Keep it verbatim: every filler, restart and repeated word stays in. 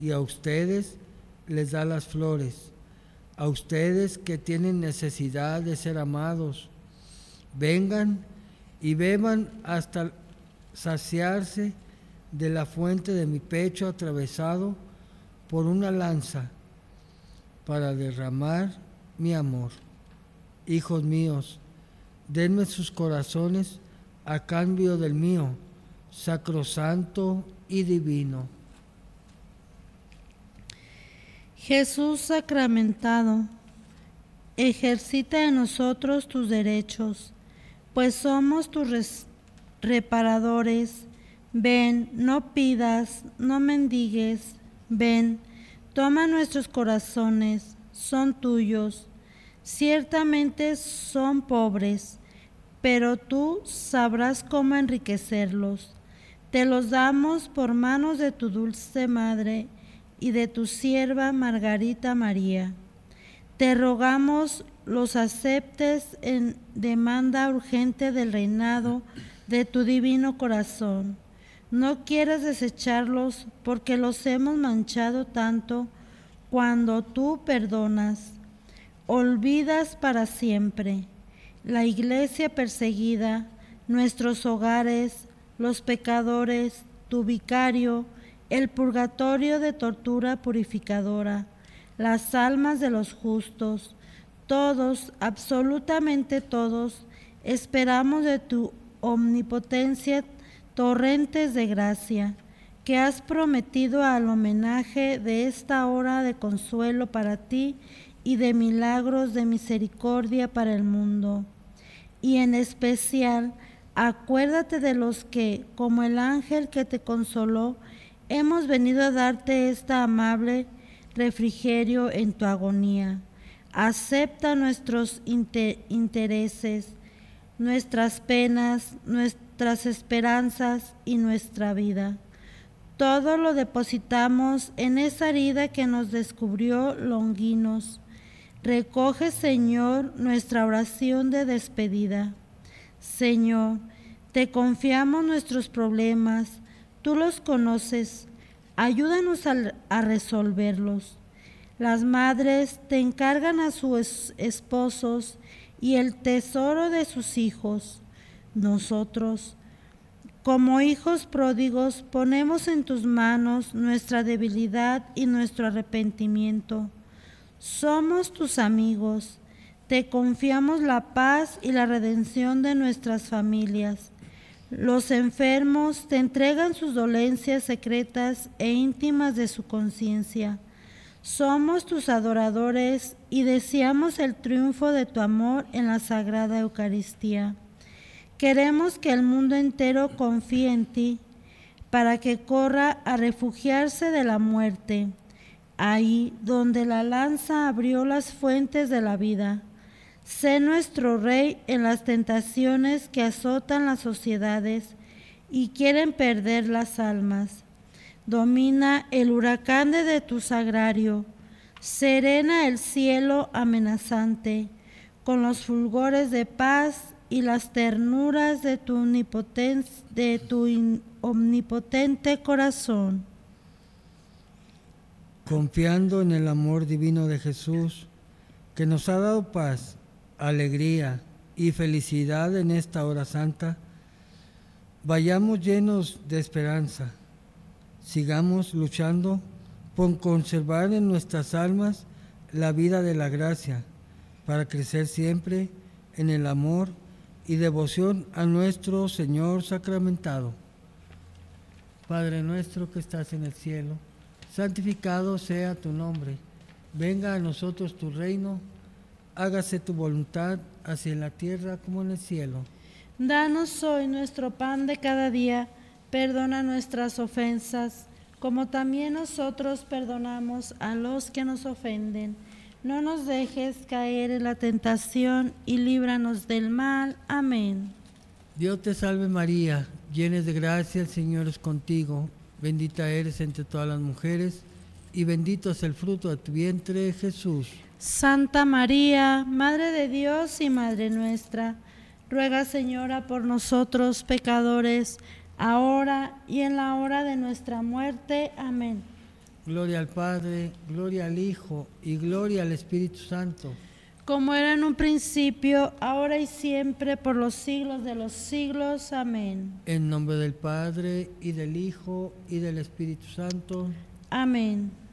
y a ustedes les da las flores, a ustedes que tienen necesidad de ser amados. Vengan y beban hasta saciarse de la fuente de mi pecho atravesado por una lanza para derramar mi amor. Hijos míos, denme sus corazones a cambio del mío, sacrosanto y divino. Jesús sacramentado, ejercita en nosotros tus derechos, pues somos tus res- reparadores. Ven, no pidas, no mendigues, ven, toma nuestros corazones, son tuyos. Ciertamente son pobres, pero tú sabrás cómo enriquecerlos. Te los damos por manos de tu dulce madre y de tu sierva Margarita María. Te rogamos los aceptes en demanda urgente del reinado de tu divino corazón. No quieras desecharlos porque los hemos manchado tanto cuando tú perdonas. Olvidas para siempre la iglesia perseguida, nuestros hogares, los pecadores, tu vicario, el purgatorio de tortura purificadora, las almas de los justos. Todos, absolutamente todos, esperamos de tu omnipotencia torrentes de gracia, que has prometido al homenaje de esta hora de consuelo para ti y de milagros de misericordia para el mundo. Y en especial, acuérdate de los que, como el ángel que te consoló, hemos venido a darte esta amable refrigerio en tu agonía. Acepta nuestros inter- intereses, nuestras penas, nuestras esperanzas y nuestra vida. Todo lo depositamos en esa herida que nos descubrió Longinos. Recoge, Señor, nuestra oración de despedida. Señor, te confiamos nuestros problemas, tú los conoces, ayúdanos a, a resolverlos. Las madres te encargan a sus esposos y el tesoro de sus hijos. Nosotros, como hijos pródigos, ponemos en tus manos nuestra debilidad y nuestro arrepentimiento. Somos tus amigos, te confiamos la paz y la redención de nuestras familias. Los enfermos te entregan sus dolencias secretas e íntimas de su conciencia. Somos tus adoradores y deseamos el triunfo de tu amor en la Sagrada Eucaristía. Queremos que el mundo entero confíe en ti, para que corra a refugiarse de la muerte, ahí donde la lanza abrió las fuentes de la vida. Sé nuestro Rey en las tentaciones que azotan las sociedades y quieren perder las almas. Domina el huracán de tu sagrario, serena el cielo amenazante, con los fulgores de paz y las ternuras de tu, omnipoten- de tu in- omnipotente corazón. Confiando en el amor divino de Jesús, que nos ha dado paz, alegría y felicidad en esta hora santa, vayamos llenos de esperanza. Sigamos luchando por conservar en nuestras almas la vida de la gracia, para crecer siempre en el amor y devoción a nuestro Señor sacramentado. Padre nuestro que estás en el cielo, santificado sea tu nombre. Venga a nosotros tu reino, hágase tu voluntad, así en la tierra como en el cielo. Danos hoy nuestro pan de cada día, perdona nuestras ofensas, como también nosotros perdonamos a los que nos ofenden. No nos dejes caer en la tentación y líbranos del mal. Amén. Dios te salve María, llena de gracia, el Señor es contigo. Bendita eres entre todas las mujeres, y bendito es el fruto de tu vientre, Jesús. Santa María, Madre de Dios y Madre nuestra, ruega, Señora, por nosotros pecadores, ahora y en la hora de nuestra muerte. Amén. Gloria al Padre, gloria al Hijo y gloria al Espíritu Santo. Como era en un principio, ahora y siempre, por los siglos de los siglos. Amén. En nombre del Padre, y del Hijo, y del Espíritu Santo. Amén.